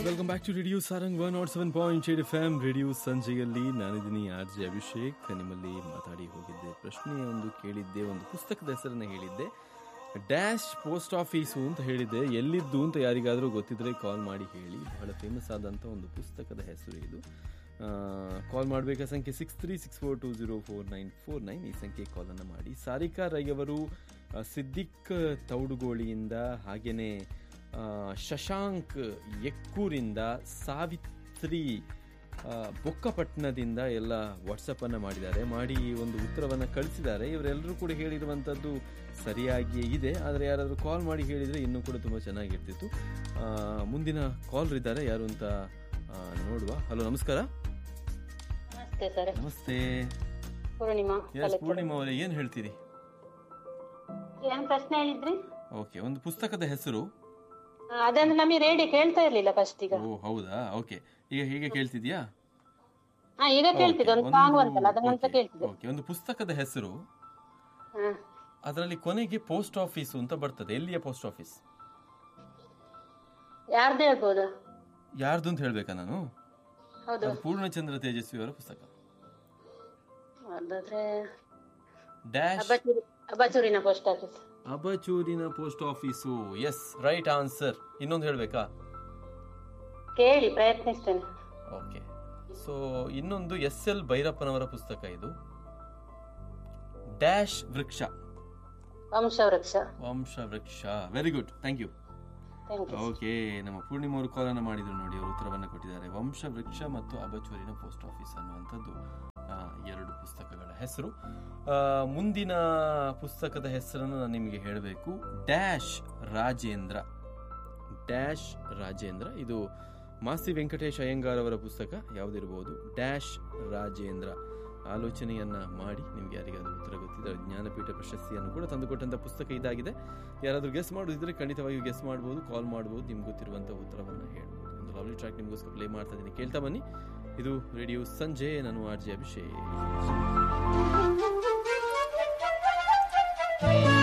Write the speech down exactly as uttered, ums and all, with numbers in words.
Welcome back to radio Sarang one not seven point eight F M. Radio ಸಂಜೆಯಲ್ಲಿ ನಾನಿದ್ದೀನಿ R J Abhishek. ನಿಮ್ಮಲ್ಲಿ ಮಾತಾಡಿ ಹೋಗಿದ್ದೆ, ಪ್ರಶ್ನೆ ಒಂದು ಕೇಳಿದ್ದೆ, ಒಂದು ಪುಸ್ತಕದ ಹೆಸರನ್ನು ಹೇಳಿದ್ದೆ, ಡ್ಯಾಶ್ ಪೋಸ್ಟ್ ಆಫೀಸು ಅಂತ ಹೇಳಿದ್ದೆ. ಎಲ್ಲಿದ್ದು ಅಂತ ಯಾರಿಗಾದರೂ ಗೊತ್ತಿದ್ರೆ ಕಾಲ್ ಮಾಡಿ ಹೇಳಿ. ಬಹಳ ಫೇಮಸ್ ಆದಂಥ ಒಂದು ಪುಸ್ತಕದ ಹೆಸರು ಇದು. ಕಾಲ್ ಮಾಡಬೇಕಾದ ಸಂಖ್ಯೆ six three six four to zero four nine four nine ಈ ಸಂಖ್ಯೆ ಕಾಲನ್ನು ಮಾಡಿ. ಸಾರಿಕಾ ರೈ ಅವರು ಸಿದ್ದಿಕ್ ತೌಡುಗೋಳಿಯಿಂದ, ಹಾಗೆಯೇ ಶಶಾಂಕ್ ಎಕ್ಕೂರಿಂದ, ಸಾವಿತ್ರಿ ಬೊಕ್ಕಪಟ್ಟಣದಿಂದ ಎಲ್ಲ ವಾಟ್ಸಪ್ಪನ್ನು ಮಾಡಿದ್ದಾರೆ, ಮಾಡಿ ಒಂದು ಉತ್ತರವನ್ನು ಕಳಿಸಿದ್ದಾರೆ. ಇವರೆಲ್ಲರೂ ಕೂಡ ಹೇಳಿರುವಂಥದ್ದು ಸರಿಯಾಗಿಯೇ ಇದೆ, ಆದರೆ ಯಾರಾದರೂ ಕಾಲ್ ಮಾಡಿ ಹೇಳಿದರೆ ಇನ್ನೂ ಕೂಡ ತುಂಬ ಚೆನ್ನಾಗಿರ್ತಿತ್ತು. ಮುಂದಿನ ಕಾಲರ್ ಇದ್ದಾರೆ, ಯಾರು ಅಂತ ನೋಡುವ. ಹಲೋ, ನಮಸ್ಕಾರ. ನಮಸ್ತೆ ಸರ್. ನಮಸ್ತೆ ಪೂರ್ಣಿಮಾ. ಎಸ್ ಪೂರ್ಣಿಮಾ ಅವರೇ, ಏನು ಹೇಳ್ತೀರಿ? ಏನ್ ಪ್ರಶ್ನೆ ಹೇಳಿದ್ರಿ? ಓಕೆ, ಒಂದು ಪುಸ್ತಕದ ಹೆಸರು. ಅದಂದ್ರೆ ನಮಗೆ ರೇಡಿಯೋ ಕೇಳ್ತಾ ಇರ್ಲಿಲ್ಲ ಫಸ್ಟ್. ಈಗ ಓ ಹೌದಾ, ಓಕೆ. ಈಗ ಹೀಗೆ ಕೇಳ್ತಿದ್ಯಾ? ಹಾ, ಈಗ ಕೇಳ್ತಿದ್ದೆ. ಒಂದು ಸಾಂಗ್ ಬಂತಲ್ಲ, ಅದನ್ನಂತ ಕೇಳ್ತಿದ್ದೆ. ಓಕೆ, ಒಂದು ಪುಸ್ತಕದ ಹೆಸರು, ಹಾ, ಅದರಲ್ಲಿ ಕೊನೆಗೆ ಪೋಸ್ಟ್ ಆಫೀಸ್ ಅಂತ ಬರ್ತದೆ. ಎಲ್ಲಿಯ ಪೋಸ್ಟ್ ಆಫೀಸ್? ಯಾರ್ದು ಹೇಳ್ಬೋದು? ಯಾರ್ದು ಅಂತ ಹೇಳ್ಬೇಕಾ ನಾನು? ಹೌದು, ಅದು ಪೂರ್ಣಚಂದ್ರ ತೇಜಸ್ವಿ ಅವರ ಪುಸ್ತಕ. ಅದಾದ್ರೆ dash ಅಬಚೂರಿ- ಅಬಚೂರಿನ post office. ಅಬಚೂರಿನ post office. S, right answer. ಇನ್ನೊಂದು ಹೇಳ್ಬೇಕಾ? ಕೇಳಿ, ಪ್ರಯತ್ನಿಸ್ತೇನೆ. ಓಕೆ, ಸೊ ಇನ್ನೊಂದು ಎಸ್ ಎಲ್ ಭೈರಪ್ಪನವರ ಪುಸ್ತಕ ಇದು. ಡ್ಯಾಶ್ ವೃಕ್ಷ. ವಂಶವೃಕ್ಷ. ವಂಶ ವೃಕ್ಷ. Very good, thank you. Thank you. Okay, ನಮ್ಮ ಪೂರ್ಣಿಮಾ ಅವರು ಕಾಲನ್ನು ಮಾಡಿದ್ರು ನೋಡಿ, ಅವರು ಉತ್ತರವನ್ನು ಕೊಟ್ಟಿದ್ದಾರೆ. ವಂಶ ವೃಕ್ಷ ಮತ್ತು ಅಬಚೂರಿನ ಪೋಸ್ಟ್ ಆಫೀಸ್ ಅನ್ನುವಂಥದ್ದು ಎರಡು ಪುಸ್ತಕಗಳ ಹೆಸರು. ಮುಂದಿನ ಪುಸ್ತಕದ ಹೆಸರನ್ನು ನಾನು ನಿಮಗೆ ಹೇಳಬೇಕು. ಡ್ಯಾಶ್ ರಾಜೇಂದ್ರ. ಡ್ಯಾಶ್ ರಾಜೇಂದ್ರ, ಇದು ಮಾಸ್ತಿ ವೆಂಕಟೇಶ್ ಅಯ್ಯಂಗಾರ್ ಅವರ ಪುಸ್ತಕ. ಯಾವುದಿರಬಹುದು? ಡ್ಯಾಶ್ ರಾಜೇಂದ್ರ. ಆಲೋಚನೆಯನ್ನ ಮಾಡಿ, ನಿಮ್ಗೆ ಯಾರಿಗಾದ್ರೂ ಉತ್ತರ ಗೊತ್ತಿದ್ದರೆ ಜ್ಞಾನಪೀಠ ಪ್ರಶಸ್ತಿಯನ್ನು ಕೂಡ ತಂದುಕೊಟ್ಟಂಥ ಪುಸ್ತಕ ಇದಾಗಿದೆ. ಯಾರಾದರೂ ಗೆಸ್ ಮಾಡೋದಿದ್ರೆ ಖಂಡಿತವಾಗಿಯೂ ಗೆಸ್ ಮಾಡ್ಬೋದು, ಕಾಲ್ ಮಾಡ್ಬೋದು, ನಿಮ್ಗೆ ಗೊತ್ತಿರುವಂಥ ಉತ್ತರವನ್ನು ಹೇಳ್ಬೋದು. ಒಂದು ಲವ್ಲಿ ಟ್ರ್ಯಾಕ್ ನಿಮಗೋಸ್ಕರ ಪ್ಲೇ ಮಾಡ್ತಾ ಇದ್ದೀನಿ, ಕೇಳ್ತಾ ಬನ್ನಿ. ಇದು ರೇಡಿಯೋ ಸಂಜೆ, ನಾನು ಆರ್ ಜೆ ಅಭಿಷೇಕ್.